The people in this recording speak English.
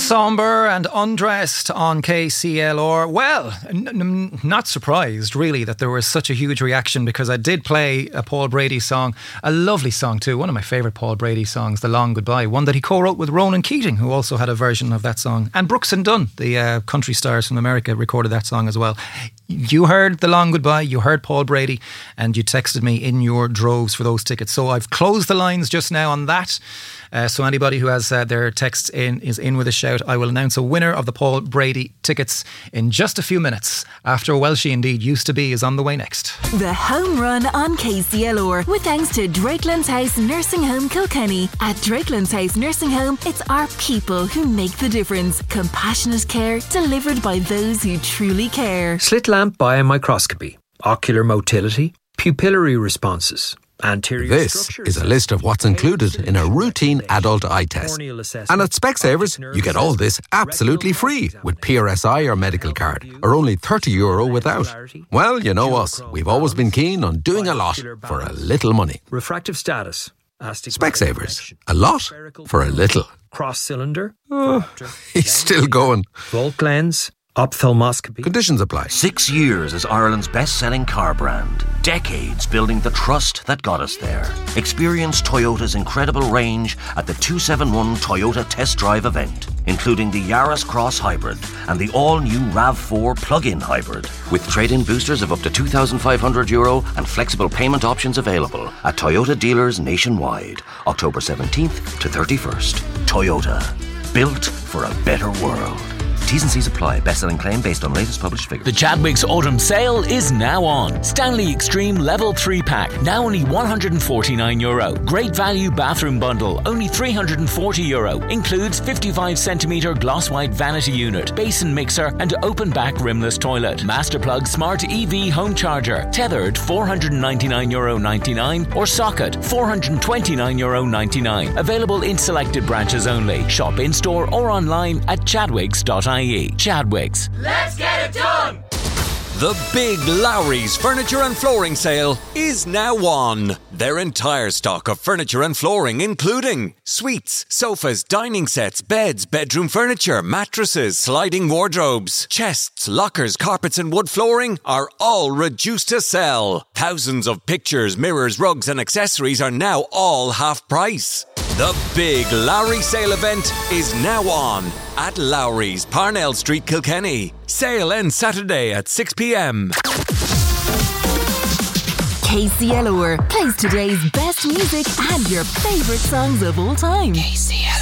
Somber and Undressed on KCLR. Well, not surprised really that there was such a huge reaction, because I did play a Paul Brady song, a lovely song too, one of my favourite Paul Brady songs, The Long Goodbye, one that he co-wrote with Ronan Keating, who also had a version of that song, and Brooks and Dunn, the country stars from America, recorded that song as well. You heard The Long Goodbye, you heard Paul Brady, and you texted me in your droves for those tickets. So I've closed the lines just now on that. So anybody who has their texts is in with a shout. I will announce a winner of the Paul Brady tickets in just a few minutes. After Welshie Indeed Used to Be is on the way next. The Home Run on KCLR, with thanks to Drakelands House Nursing Home Kilkenny. At Drakelands House Nursing Home, it's our people who make the difference. Compassionate care delivered by those who truly care. Slit lamp biomicroscopy, ocular motility, pupillary responses. This is a list of what's included in a routine adult eye test. And at Specsavers, you get all this absolutely free with PRSI or medical card, or only €30 without. Well, you know us. We've always been keen on doing a lot for a little money. Refractive status. Specsavers. A lot for a little. Cross cylinder. He's still going. Volt lens. Ophthalmoscopy. Conditions apply. 6 years as Ireland's best-selling car brand. Decades building the trust that got us there. Experience Toyota's incredible range at the 271 Toyota Test Drive event, including the Yaris Cross Hybrid and the all-new RAV4 plug-in hybrid, with trade-in boosters of up to €2,500 and flexible payment options available at Toyota dealers nationwide, October 17th to 31st. Toyota. Built for a better world. T's and C's apply. Best-selling claim based on latest published figures. The Chadwicks Autumn Sale is now on. Stanley Extreme Level 3 Pack, now only €149. Great value bathroom bundle, only €340. Includes 55cm gloss white vanity unit, basin mixer and open back rimless toilet. Master plug smart EV home charger. Tethered €499.99 or socket €429.99. Available in selected branches only. Shop in-store or online at chadwicks.ie. Chadwicks. Let's get it done! The big Lowry's Furniture and Flooring Sale is now on. Their entire stock of furniture and flooring, including suites, sofas, dining sets, beds, bedroom furniture, mattresses, sliding wardrobes, chests, lockers, carpets and wood flooring, are all reduced to sell. Thousands of pictures, mirrors, rugs and accessories are now all half price. The big Lowry sale event is now on at Lowry's, Parnell Street, Kilkenny. Sale ends Saturday at 6 p.m. KCLR plays today's best music and your favourite songs of all time. KCLR.